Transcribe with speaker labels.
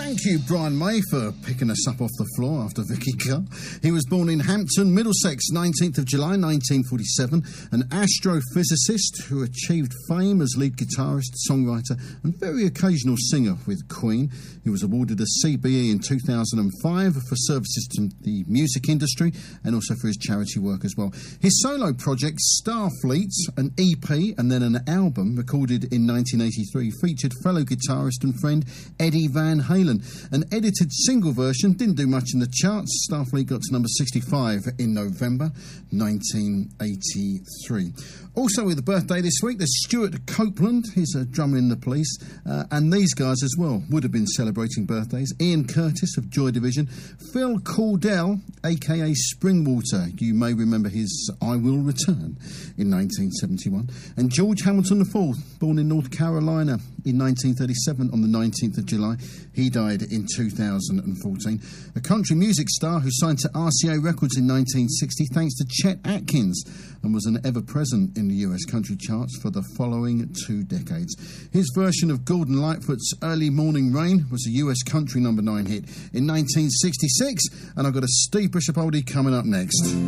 Speaker 1: Thank you, Brian May, for picking us up off the floor after Vicky Carr. He was born in Hampton, Middlesex, 19th of July, 1947, an astrophysicist who achieved fame as lead guitarist, songwriter and very occasional singer with Queen. He was awarded a CBE in 2005 for services to the music industry and also for his charity work as well. His solo project, Starfleet, an EP and then an album recorded in 1983, featured fellow guitarist and friend Eddie Van Halen. An edited single version didn't do much in the charts. Starfleet got to number 65 in November 1983. Also with a birthday this week, there's Stuart Copeland. He's a drummer in the Police. And these guys as well would have been celebrating birthdays. Ian Curtis of Joy Division. Phil Cordell, a.k.a. Springwater. You may remember his I Will Return in 1971. And George Hamilton IV, born in North Carolina in 1937 on the 19th of July. He died in 2014. A country music star who signed to RCA Records in 1960 thanks to Chet Atkins and was an ever-present in the US country charts for the following 2 decades. His version of Gordon Lightfoot's Early Morning Rain was a US country number 9 hit in 1966, and I've got a Steve Bishop oldie coming up next.